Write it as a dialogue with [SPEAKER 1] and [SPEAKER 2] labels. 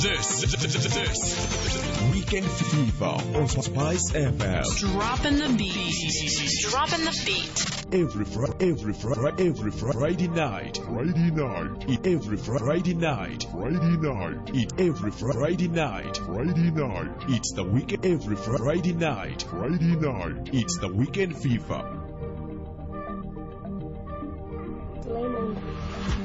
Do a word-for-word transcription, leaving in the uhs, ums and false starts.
[SPEAKER 1] This, this, this, Weekend Fever on Spice F M.
[SPEAKER 2] Dropping the beat. Dropping the beat.
[SPEAKER 1] Every Friday, every Friday, every Friday night.
[SPEAKER 3] Friday night.
[SPEAKER 1] It every Friday night.
[SPEAKER 3] Friday night.
[SPEAKER 1] It every Friday night.
[SPEAKER 3] Friday night.
[SPEAKER 1] It's the weekend every Friday night.
[SPEAKER 3] Friday night.
[SPEAKER 1] It's the Weekend Fever.